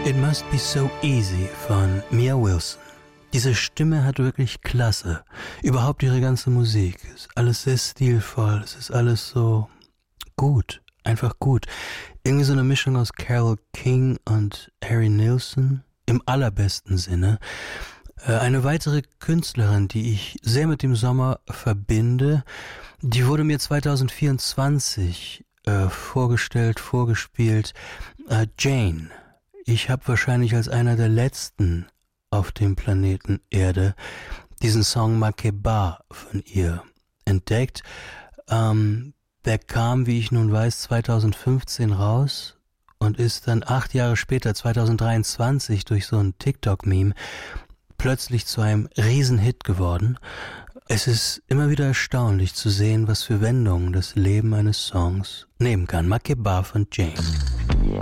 It Must Be So Easy von Mia Wilson. Diese Stimme hat wirklich Klasse. Überhaupt ihre ganze Musik. Ist alles sehr stilvoll. Es ist alles so gut. Einfach gut. Irgendwie so eine Mischung aus Carole King und Harry Nilsson. Im allerbesten Sinne. Eine weitere Künstlerin, die ich sehr mit dem Sommer verbinde, die wurde mir 2024 vorgespielt. Jane. Ich habe wahrscheinlich als einer der letzten auf dem Planeten Erde diesen Song Makeba von ihr entdeckt. Der kam, wie ich nun weiß, 2015 raus und ist dann 8 Jahre später, 2023, durch so ein TikTok-Meme plötzlich zu einem Riesenhit geworden. Es ist immer wieder erstaunlich zu sehen, was für Wendungen das Leben eines Songs nehmen kann. Makeba von Jane.